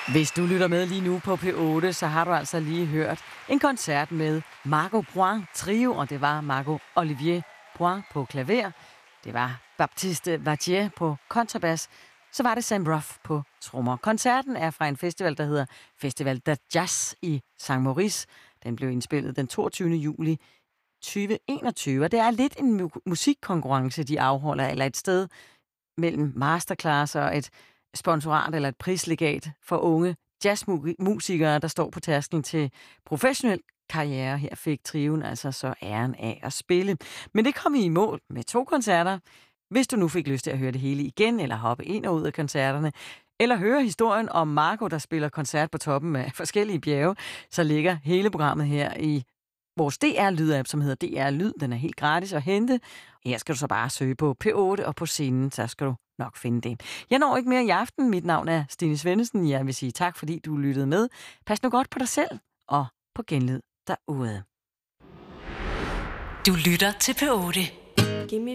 Hvis du lytter med lige nu på P8, så har du altså lige hørt en koncert med Margot Poin Trio, og det var Margot Olivier Poin på klaver. Det var Baptiste Vattier på kontrabas. Så var det Sam Ruff på trommer. Koncerten er fra en festival, der hedder Festival de Jazz i St. Maurice. Den blev indspillet den 22. juli 2021, og det er lidt en musikkonkurrence, de afholder, eller et sted mellem masterclass og et sponsorat eller et prislegat for unge jazzmusikere, der står på tærsklen til professionel karriere. Her fik trioen altså så æren af at spille. Men det kom i mål med 2 koncerter. Hvis du nu fik lyst til at høre det hele igen, eller hoppe ind og ud af koncerterne, eller høre historien om Margot, der spiller koncert på toppen af forskellige bjerge, så ligger hele programmet her i vores DR-lyd-app, som hedder DR Lyd. Den er helt gratis at hente. Her skal du så bare søge på P8 og på scenen, så skal du nok finde det. Jeg når ikke mere i aften. Mit navn er Stine Svendsen. Jeg vil sige tak, fordi du lyttede med. Pas nu godt på dig selv og på genlyd derude. Du lytter til P8. Gimme